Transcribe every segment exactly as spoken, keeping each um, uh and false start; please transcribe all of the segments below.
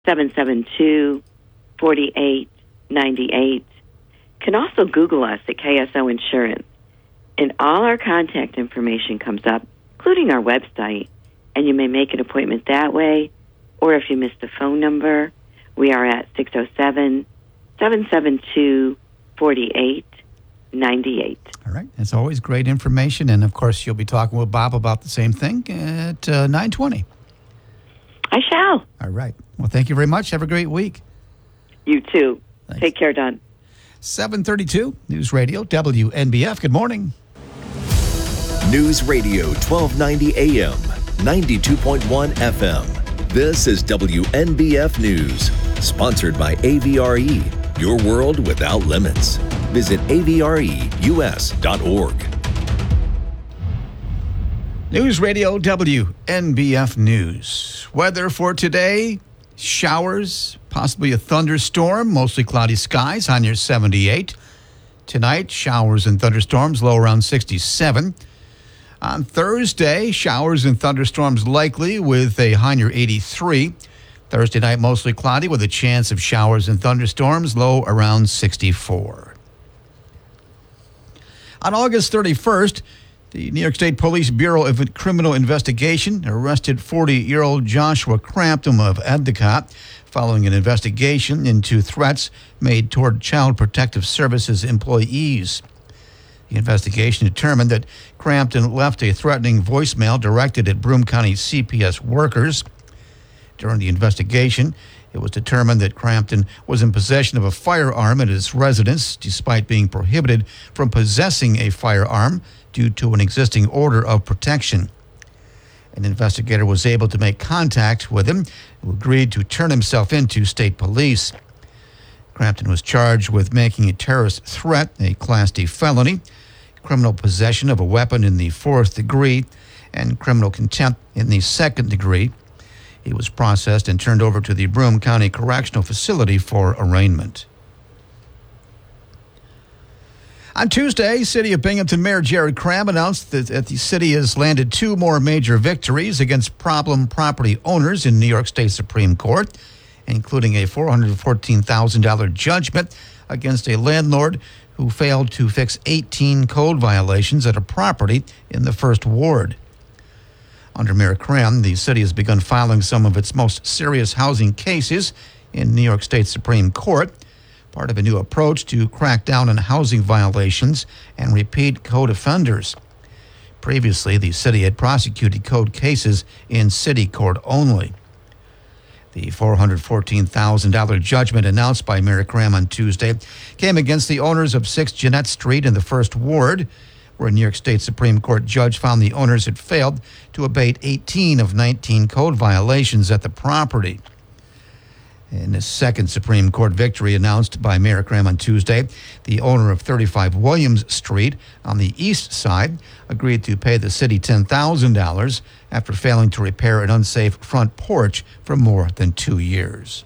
seven seven two, four eight nine eight. Can also Google us at K S O Insurance, and all our contact information comes up, including our website, and you may make an appointment that way, or if you missed the phone number, we are at six oh seven, seven seven two, four eight nine eight. All right. As always, great information, and of course, you'll be talking with Bob about the same thing at uh, nine twenty. I shall. All right. Well, thank you very much. Have a great week. You too. Thanks. Take care, Don. seven thirty-two, News Radio, W N B F. Good morning. News Radio twelve ninety A M, ninety-two point one F M. This is W N B F News, sponsored by A V R E, your world without limits. Visit A V R E U S dot org. News Radio W N B F News. Weather for today, showers, possibly a thunderstorm, mostly cloudy skies, high near seventy-eight. Tonight, showers and thunderstorms, low around sixty-seven. On Thursday, showers and thunderstorms likely with a high near eighty-three. Thursday night, mostly cloudy with a chance of showers and thunderstorms, low around sixty-four. On August thirty-first, the New York State Police Bureau of Criminal Investigation arrested forty-year-old Joshua Crampton of Endicott following an investigation into threats made toward Child Protective Services employees. The investigation determined that Crampton left a threatening voicemail directed at Broome County C P S workers. During the investigation, it was determined that Crampton was in possession of a firearm at his residence, despite being prohibited from possessing a firearm due to an existing order of protection. An investigator was able to make contact with him, who agreed to turn himself into state police. Crampton was charged with making a terrorist threat, a Class D felony, criminal possession of a weapon in the fourth degree, and criminal contempt in the second degree. He was processed and turned over to the Broome County Correctional Facility for arraignment. On Tuesday, City of Binghamton Mayor Jared Crabb announced that the city has landed two more major victories against problem property owners in New York State Supreme Court, including a four hundred fourteen thousand dollars judgment against a landlord who failed to fix eighteen code violations at a property in the First Ward. Under Mayor Crabb, the city has begun filing some of its most serious housing cases in New York State Supreme Court, part of a new approach to crack down on housing violations and repeat code offenders. Previously, the city had prosecuted code cases in city court only. The four hundred fourteen thousand dollars judgment announced by Mayor Crabb on Tuesday came against the owners of six Jeanette Street in the First Ward, where a New York State Supreme Court judge found the owners had failed to abate eighteen of nineteen code violations at the property. In a second Supreme Court victory announced by Mayor Crabb on Tuesday, the owner of thirty-five Williams Street on the east side agreed to pay the city ten thousand dollars after failing to repair an unsafe front porch for more than two years.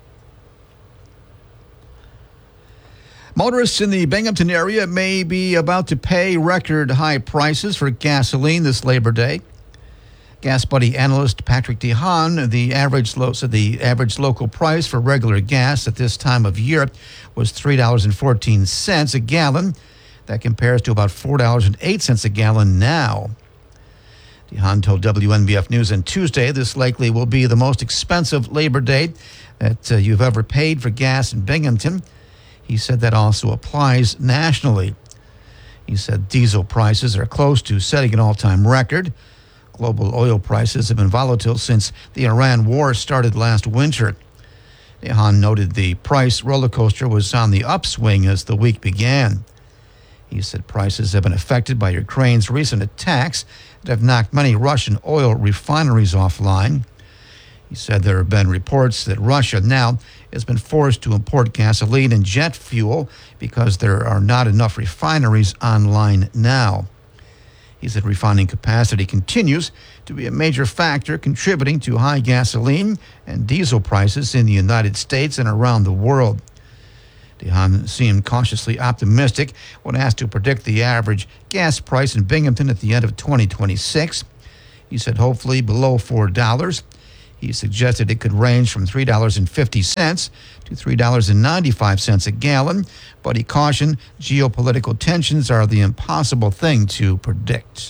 Motorists in the Binghamton area may be about to pay record high prices for gasoline this Labor Day. Gas Buddy analyst Patrick DeHaan, the average lo- so the average local price for regular gas at this time of year was three dollars and fourteen cents a gallon. That compares to about four dollars and eight cents a gallon now. DeHaan told W N B F News on Tuesday this likely will be the most expensive Labor Day that uh, you've ever paid for gas in Binghamton. He said that also applies nationally. He said diesel prices are close to setting an all-time record. Global oil prices have been volatile since the Iran war started last winter. DeHaan noted the price roller coaster was on the upswing as the week began. He said prices have been affected by Ukraine's recent attacks that have knocked many Russian oil refineries offline. He said there have been reports that Russia now has been forced to import gasoline and jet fuel because there are not enough refineries online now. He said refining capacity continues to be a major factor contributing to high gasoline and diesel prices in the United States and around the world. DeHaan seemed cautiously optimistic when asked to predict the average gas price in Binghamton at the end of twenty twenty-six. He said hopefully below four dollars. He suggested it could range from three dollars and fifty cents to three dollars and ninety-five cents a gallon, but he cautioned geopolitical tensions are the impossible thing to predict.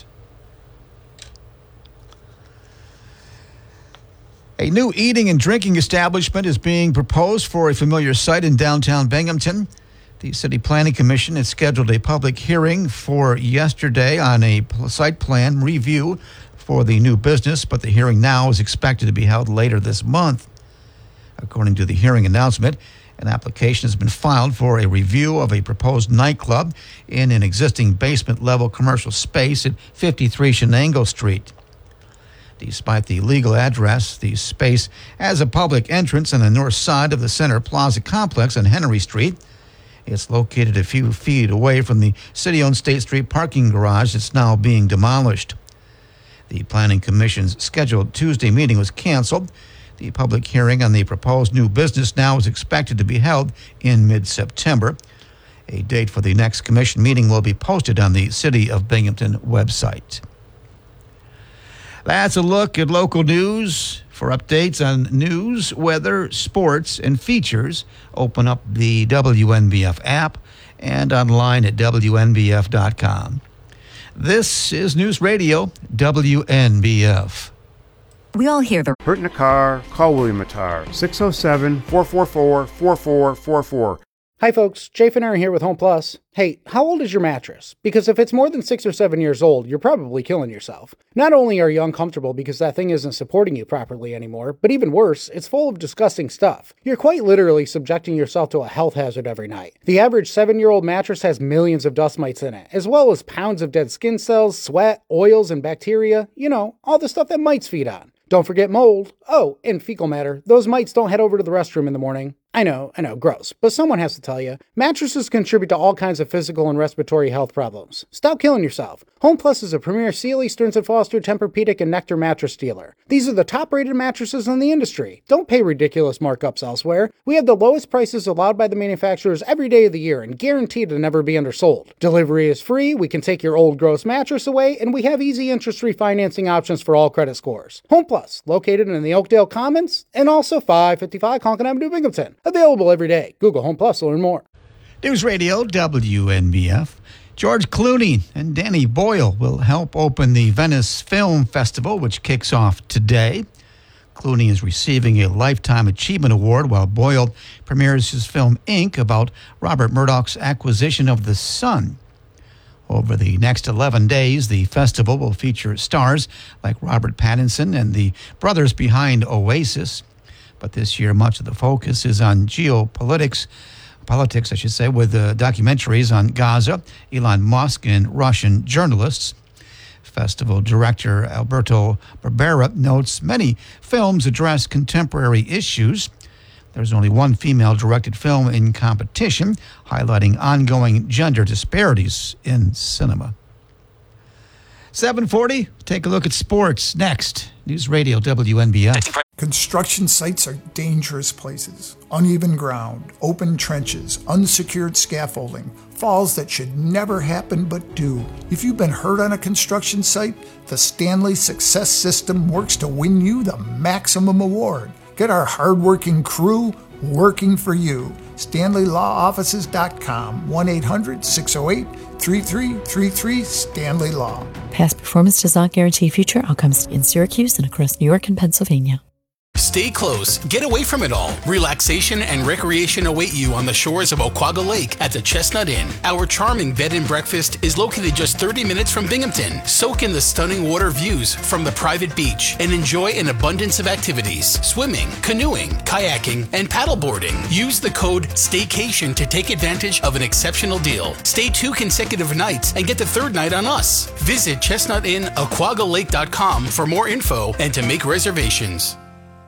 A new eating and drinking establishment is being proposed for a familiar site in downtown Binghamton. The City Planning Commission has scheduled a public hearing for yesterday on a site plan review for the new business, but the hearing now is expected to be held later this month. According to the hearing announcement, an application has been filed for a review of a proposed nightclub in an existing basement-level commercial space at fifty-three Shenango Street. Despite the legal address, the space has a public entrance on the north side of the Center Plaza complex on Henry Street. It's located a few feet away from the city-owned State Street parking garage that's now being demolished. The Planning Commission's scheduled Tuesday meeting was canceled. The public hearing on the proposed new business now is expected to be held in mid-September. A date for the next commission meeting will be posted on the City of Binghamton website. That's a look at local news. For updates on news, weather, sports, and features, open up the W N B F app and online at W N B F dot com. This is News Radio W N B F. We all hear the hurt in a car, call William Attar, six oh seven, four four four, four four four four. Hi folks, Jay Finner here with Home Plus. Hey, how old is your mattress? Because if it's more than six or seven years old, you're probably killing yourself. Not only are you uncomfortable because that thing isn't supporting you properly anymore, but even worse, it's full of disgusting stuff. You're quite literally subjecting yourself to a health hazard every night. The average seven-year-old mattress has millions of dust mites in it, as well as pounds of dead skin cells, sweat, oils, and bacteria. You know, all the stuff that mites feed on. Don't forget mold. Oh, and fecal matter. Those mites don't head over to the restroom in the morning. I know, I know, gross, but someone has to tell you. Mattresses contribute to all kinds of physical and respiratory health problems. Stop killing yourself. Home Plus is a premier Sealy, Stearns and Foster, Tempur-Pedic, and Nectar mattress dealer. These are the top-rated mattresses in the industry. Don't pay ridiculous markups elsewhere. We have the lowest prices allowed by the manufacturers every day of the year and guaranteed to never be undersold. Delivery is free, we can take your old gross mattress away, and we have easy interest-free financing options for all credit scores. Home Plus, located in the Oakdale Commons, and also five fifty-five Conklin Avenue, Binghamton. Available every day. Google Home Plus to learn more. News Radio W N B F. George Clooney and Danny Boyle will help open the Venice Film Festival, which kicks off today. Clooney is receiving a Lifetime Achievement Award, while Boyle premieres his film Ink about Robert Murdoch's acquisition of The Sun. Over the next eleven days, the festival will feature stars like Robert Pattinson and the brothers behind Oasis. But this year, much of the focus is on geopolitics, politics, I should say, with uh, documentaries on Gaza, Elon Musk, and Russian journalists. Festival director Alberto Barbera notes many films address contemporary issues. There's only one female-directed film in competition, highlighting ongoing gender disparities in cinema. seven forty, take a look at sports next. News Radio W N B F. Construction sites are dangerous places. Uneven ground, open trenches, unsecured scaffolding, falls that should never happen but do. If you've been hurt on a construction site, the Stanley Success System works to win you the maximum award. Get our hardworking crew working for you. Stanley Law Offices dot com, one eight hundred, six oh eight, three three three three, Stanley Law. Past performance does not guarantee future outcomes in Syracuse and across New York and Pennsylvania. Stay close. Get away from it all. Relaxation and recreation await you on the shores of Oquaga Lake at the Chestnut Inn. Our charming bed and breakfast is located just thirty minutes from Binghamton. Soak in the stunning water views from the private beach and enjoy an abundance of activities: swimming, canoeing, kayaking, and paddleboarding. Use the code STAYCATION to take advantage of an exceptional deal. Stay two consecutive nights and get the third night on us. Visit chestnut inn aquaga lake dot com for more info and to make reservations.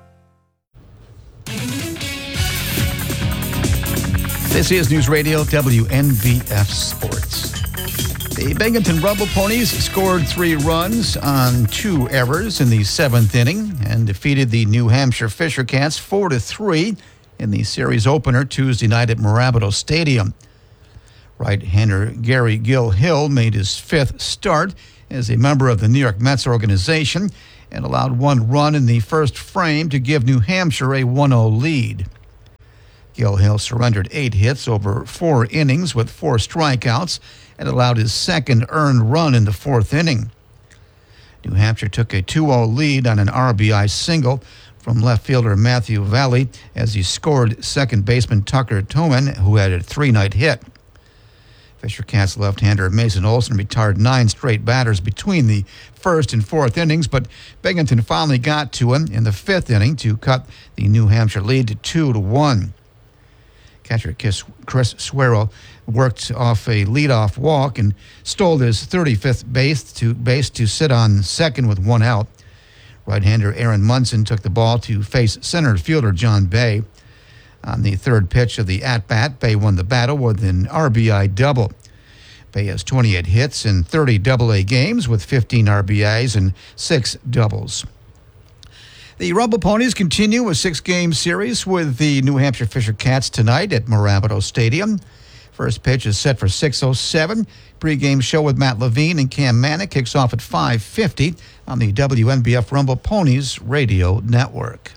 This is News Radio W N B F Sports. The Binghamton Rumble Ponies scored three runs on two errors in the seventh inning and defeated the New Hampshire Fisher Cats four to three in the series opener Tuesday night at Mirabito Stadium. Right-hander Gary Gill Hill made his fifth start as a member of the New York Mets organization and allowed one run in the first frame to give New Hampshire a one oh lead. Gil Hill surrendered eight hits over four innings with four strikeouts and allowed his second earned run in the fourth inning. New Hampshire took a two oh lead on an R B I single from left fielder Matthew Valley as he scored second baseman Tucker Toman, who had a three-night hit. Fisher Cats left-hander Mason Olson retired nine straight batters between the first and fourth innings, but Binghamton finally got to him in the fifth inning to cut the New Hampshire lead to two to one. Catcher Chris Suero worked off a leadoff walk and stole his thirty-fifth base to base to sit on second with one out. Right-hander Aaron Munson took the ball to face center fielder John Bay. On the third pitch of the at-bat, Bay won the battle with an R B I double. Bay has twenty-eight hits in thirty double-A games with fifteen R B Is and six doubles. The Rumble Ponies continue a six-game series with the New Hampshire Fisher Cats tonight at Marabito Stadium. First pitch is set for six oh seven. Pre-game show with Matt Levine and Cam Manick kicks off at five fifty on the W N B F Rumble Ponies radio network.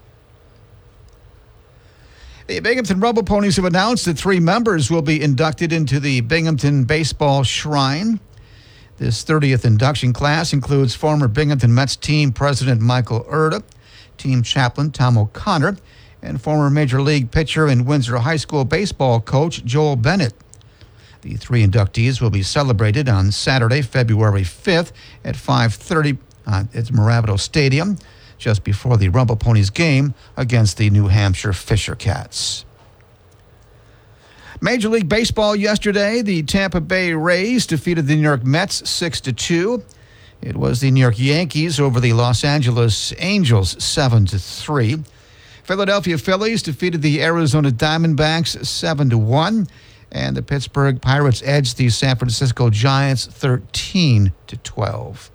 The Binghamton Rumble Ponies have announced that three members will be inducted into the Binghamton Baseball Shrine. This thirtieth induction class includes former Binghamton Mets team president Michael Erda, team chaplain Tom O'Connor, and former Major League pitcher and Windsor High School baseball coach Joel Bennett. The three inductees will be celebrated on Saturday, February fifth at five thirty uh, at Marabito Stadium, just before the Rumble Ponies game against the New Hampshire Fisher Cats. Major League Baseball yesterday, the Tampa Bay Rays defeated the New York Mets six to two. It was the New York Yankees over the Los Angeles Angels seven to three. Philadelphia Phillies defeated the Arizona Diamondbacks seven to one. And the Pittsburgh Pirates edged the San Francisco Giants thirteen to twelve.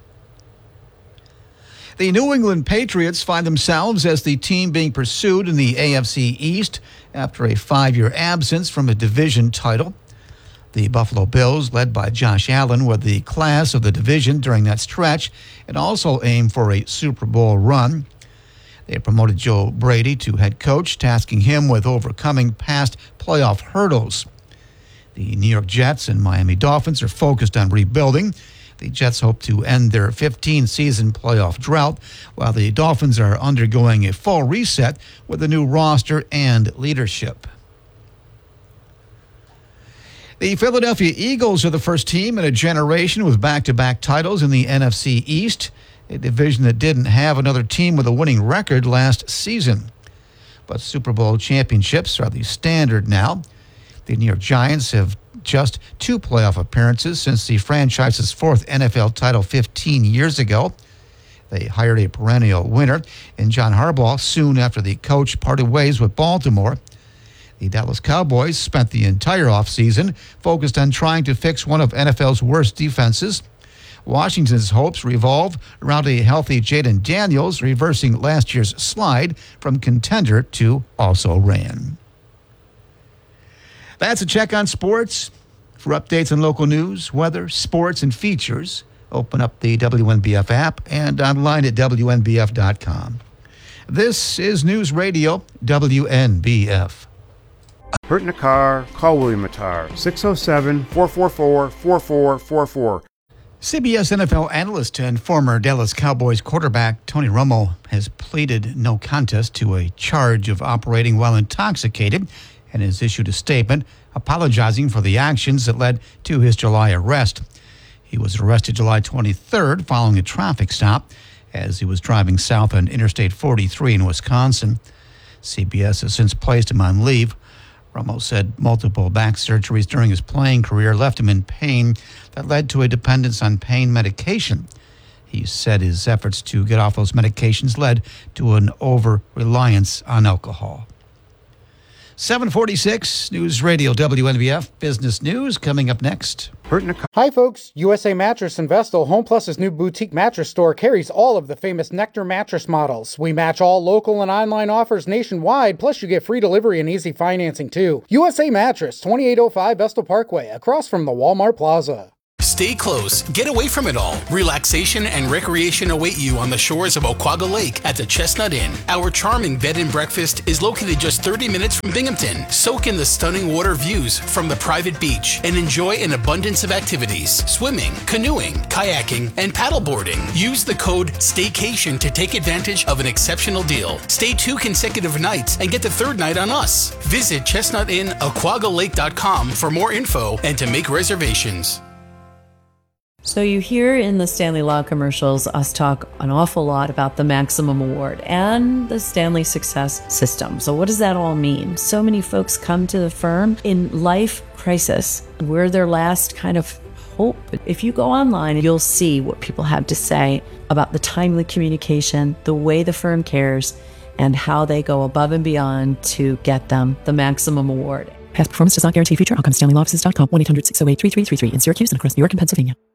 The New England Patriots find themselves as the team being pursued in the A F C East after a five-year absence from a division title. The Buffalo Bills, led by Josh Allen, were the class of the division during that stretch and also aimed for a Super Bowl run. They promoted Joe Brady to head coach, tasking him with overcoming past playoff hurdles. The New York Jets and Miami Dolphins are focused on rebuilding. The Jets hope to end their fifteen-season playoff drought, while the Dolphins are undergoing a full reset with a new roster and leadership. The Philadelphia Eagles are the first team in a generation with back-to-back titles in the N F C East, a division that didn't have another team with a winning record last season. But Super Bowl championships are the standard now. The New York Giants have just two playoff appearances since the franchise's fourth N F L title fifteen years ago. They hired a perennial winner in John Harbaugh soon after the coach parted ways with Baltimore. The Dallas Cowboys spent the entire offseason focused on trying to fix one of N F L's worst defenses. Washington's hopes revolve around a healthy Jaden Daniels, reversing last year's slide from contender to also ran. That's a check on sports. For updates on local news, weather, sports, and features, open up the W N B F app and online at W N B F dot com. This is News Radio W N B F. Hurt in a car? Call William Matar, six oh seven, four four four, four four four four. C B S N F L analyst and former Dallas Cowboys quarterback Tony Romo has pleaded no contest to a charge of operating while intoxicated and has issued a statement apologizing for the actions that led to his July arrest. He was arrested July twenty-third following a traffic stop as he was driving south on Interstate forty-three in Wisconsin. C B S has since placed him on leave. Romo said multiple back surgeries during his playing career left him in pain that led to a dependence on pain medication. He said his efforts to get off those medications led to an over-reliance on alcohol. seven forty-six, News Radio W N B F Business News coming up next. Hi folks, U S A Mattress in Vestal, Home Plus's new boutique mattress store, carries all of the famous Nectar mattress models. We match all local and online offers nationwide, plus you get free delivery and easy financing too. U S A Mattress, twenty-eight oh five Vestal Parkway, across from the Walmart Plaza. Stay close, get away from it all. Relaxation and recreation await you on the shores of Oquaga Lake at the Chestnut Inn. Our charming bed and breakfast is located just thirty minutes from Binghamton. Soak in the stunning water views from the private beach and enjoy an abundance of activities: swimming, canoeing, kayaking, and paddleboarding. Use the code STAYCATION to take advantage of an exceptional deal. Stay two consecutive nights and get the third night on us. Visit chestnut inn aquaga lake dot com for more info and to make reservations. So you hear in the Stanley Law commercials us talk an awful lot about the Maximum Award and the Stanley Success System. So what does that all mean? So many folks come to the firm in life crisis. We're their last kind of hope. If you go online, you'll see what people have to say about the timely communication, the way the firm cares, and how they go above and beyond to get them the Maximum Award. Past performance does not guarantee future outcomes. Stanley Law Offices dot com, one eight hundred six oh eight three three three three in Syracuse and across New York and Pennsylvania.